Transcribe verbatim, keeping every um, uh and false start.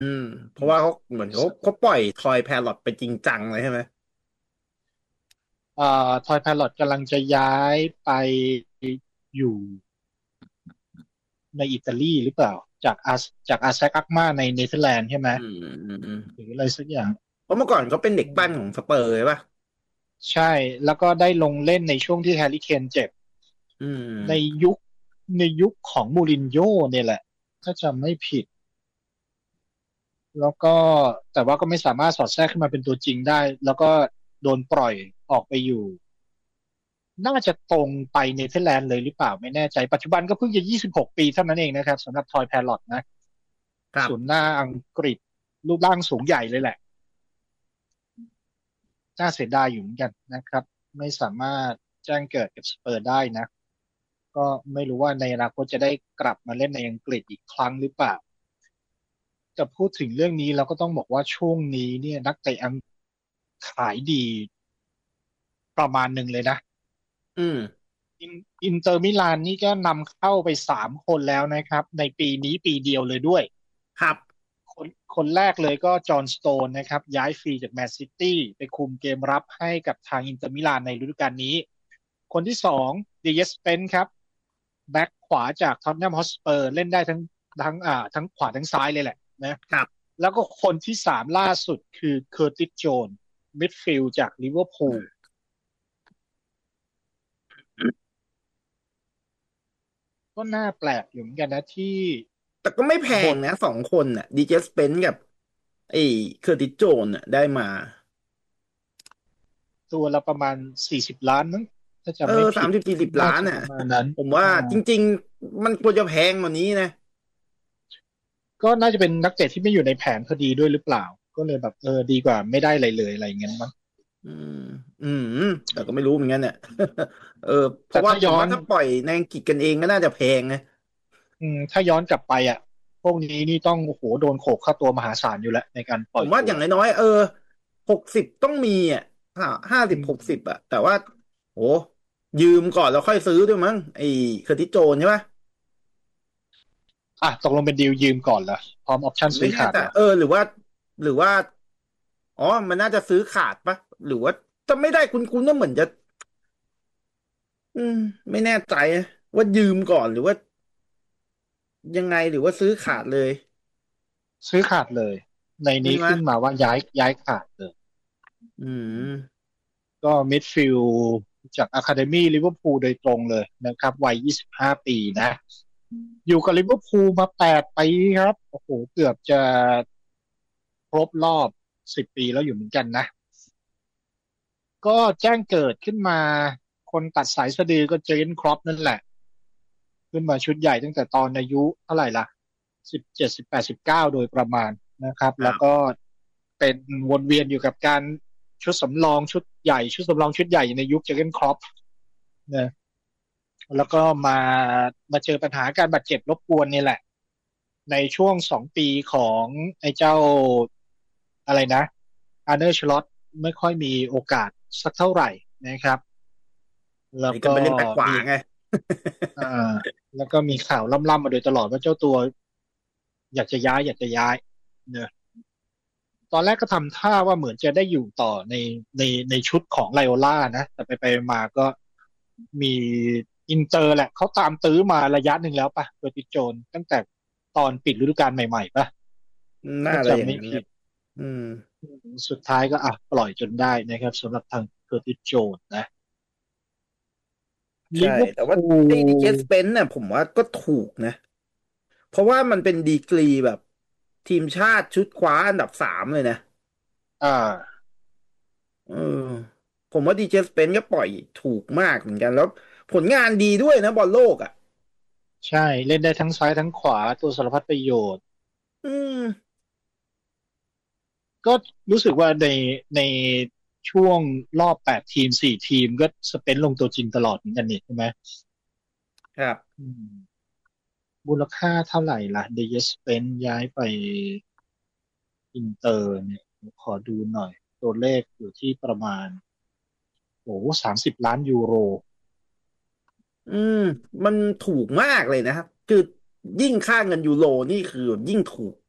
อืมเพราะว่าเขาเหมือนเขาเขาปล่อยทอยแพรอตไปจริงจังเลยใช่ไหมเอ่อทอยไพลอตกำลังจะย้ายไปอยู่ในอิตาลีหรือเปล่าจากอาจากอาแซกอักมาในเนเธอร์แลนด์ใช่ไหมอืมอืมอืมหรืออะไรสักอย่างเพราะเมื่อก่อนเขาเป็นเด็กอืปั้นของสมเปอร์เลยป่ะใช่แล้วก็ได้ลงเล่นในช่วงที่แฮร์รี่เคนเจ็บอืในมยุคในยุคของมูรินโญ่เนี่ยแหละถ้าจำไม่ผิดแล้วก็แต่ว่าก็ไม่สามารถสอดแทรกขึ้นมาเป็นตัวจริงได้แล้วก็โดนปล่อยออกไปอยู่ น่าจะตรงไปเนเธอร์แลนด์เลยหรือเปล่าไม่แน่ใจปัจจุบันก็เพิ่งจะยี่สิบหกปีเท่านั้นเองนะครับสำหรับทอยแพรลอตนะครับศูนย์หน้าอังกฤษรูปร่างสูงใหญ่เลยแหละน่าเสียดายอยู่เหมือนกันนะครับไม่สามารถแจ้งเกิดกับสเปอร์ได้นะก็ไม่รู้ว่าในอนาคตจะได้กลับมาเล่นในอังกฤษอีกครั้งหรือเปล่าแต่พูดถึงเรื่องนี้เราก็ต้องบอกว่าช่วงนี้เนี่ยนักเตะอังขายดีประมาณหนึ่งเลยนะอืมอินอินเตอร์มิลานนี่ก็นำเข้าไปสามคนแล้วนะครับในปีนี้ปีเดียวเลยด้วยครับคนคนแรกเลยก็จอห์นสโตนนะครับย้ายฟรีจากแมนซิตี้ไปคุมเกมรับให้กับทางอินเตอร์มิลานในฤดูกาลนี้คนที่สองดิเยสเปนครับแบ็คขวาจากท็อตแนมฮอตสเปอร์เล่นได้ทั้งทั้งอ่าทั้งขวาทั้งซ้ายเลยแหละนะครับแล้วก็คนที่สามล่าสุดคือเคอร์ติสโจนมิดฟิลด์จากลิเวอร์พูลก็น่าแปลกอยู่เหมือนกันนะที่แต่ก็ไม่แพบทงนะสองคนน่ะดีเจสเปนกับไอ้เคอร์ติสโจนน่ะได้มาตัวละประมาณสี่สิบล้านมั้งถ้าเออจำไม่ผิดสามสิบสี่สิบล้านน่ะน่าจะประมาณนั้นผมว่าอ่าจริงๆมันควรจะแพงกว่านี้นะก็น่าจะเป็นนักเตะที่ไม่อยู่ในแผนพอดีด้วยหรือเปล่าก็เลยแบบเออดีกว่าไม่ได้อะไรเลยอะไรอย่างเงี้ยมั้งอืมอืมแต่ก็ไม่รู้เหมือนกันเนี่ยเออเพแต่ราะว่าผมถ้าย้อนว่าถ้าปล่อยในอังกฤษกันเองก็น่าจะแพงนะอืมถ้าย้อนกลับไปอ่ะพวกนี้นี่ต้องโอ้โหโดนโขกค่าตัวมหาศาลอยู่แล้วในการปล่อยตัวผมว่าอย่างน้อยๆเออหกสิบต้องมีอ่ะห้าห้าสิอืบหกสิบมอ่ะแต่ว่าโอ้ยืมก่อนแล้วค่อยซื้อด้วยมั้งไอ้เคอร์ติสโจนใช่ปะอ่ะตกลงเป็นดีลยืมก่อนเหรอพร้อมออปชั่นผมไม่ซื้อขาดเหรอแน่ใจเออหรือว่าหรือว่าอ๋อมันน่าจะซื้อขาดปะหรือว่าจะไม่ได้คุณๆก็เหมือนจะอืมไม่แน่ใจนะว่ายืมก่อนหรือว่ายังไงหรือว่าซื้อขาดเลยซื้อขาดเลยในใช่ไหมนี้ขึ้นมาว่าย้ายย้ายขาดเลยอืมก็มิดฟิลด์จากอะคาเดมี่ลิเวอร์พูลโดยตรงเลยนะครับวัยยี่สิบห้าปีนะอยู่กับลิเวอร์พูลมาแปดปีครับโอ้โหเกือบจะ ครบรอบสิบปีแล้วอยู่เหมือนกันนะก็แจ้งเกิดขึ้นมาคนตัดสายสะดือก็เจอร์เก้นครอปนั่นแหละขึ้นมาชุดใหญ่ตั้งแต่ตอนอายุเท่าไหร่ล่ะสิบเจ็ดสิบแปดสิบเก้าโดยประมาณนะครับแล้วก็ครับเป็นวนเวียนอยู่กับการชุดสำรองชุดใหญ่ชุดสำรองชุดใหญ่ในยุคเจอร์เก้นครอปนะแล้วก็มามาเจอปัญหาการบาดเจ็บรบกวนนี่แหละในช่วงสองปีของไอ้เจ้าอะไรนะอาร์เนอร์ชลอตไม่ค่อยมีโอกาสสักเท่าไหร่นะครับแล้วก็นี่ก็ไปเล่นแบ็คขวามีไงอ่าแล้วก็มีข่าวล่ำๆมาโดยตลอดว่าเจ้าตัวอยากจะย้ายอยากจะย้ายเนอะตอนแรกก็ทำท่าว่าเหมือนจะได้อยู่ต่อในในในชุดของไลโอล่านะแต่ไปไปมาก็มีอินเตอร์แหละเขาตามตื้อมาระยะหนึ่งแล้วป่ะเบอร์ติโจนตั้งแต่ตอนปิดฤดูกาลใหม่ๆป่ะน่าถ้าจะอย่างจำไม่ผิดนั้นครับอืมสุดท้ายก็อ่ะปล่อยจนได้นะครับสำหรับทางเคอร์ติสโจนส์นะลิใช่เวอร์แต่ว่าพูไอ้ดีเจลสเปนเนี่ยผมว่าก็ถูกนะเพราะว่ามันเป็นดีกรีแบบทีมชาติชุดคว้าอันดับสามเลยนะอ่าเออผมว่าดีเจสเปนก็ปล่อยถูกมากเหมือนกันแล้วผลงานดีด้วยนะบอลโลกอ่ะใช่เล่นได้ทั้งซ้ายทั้งขวาตัวสารพัดประโยชน์อืมก็รู้สึกว่าในในช่วงรอบแปดทีมสี่ทีมก็สเปนลงตัวจริงตลอดเหมือนกันนี่ใช่ไหมครับอืมมูลค่าเท่าไหร่ล่ะเดยสเปนย้ายไปอินเตอร์เนี่ยขอดูหน่อยตัวเลขอยู่ที่ประมาณโอ้สามสิบล้านยูโรอืมมันถูกมากเลยนะครับคือยิ่งค่าเงินยูโรนี่คือยิ่งถูก